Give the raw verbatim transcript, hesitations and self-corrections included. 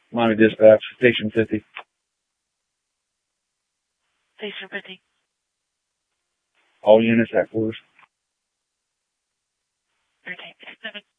Miami Dispatch, Station fifty. Station fifty. All units at quarters. Okay, seven.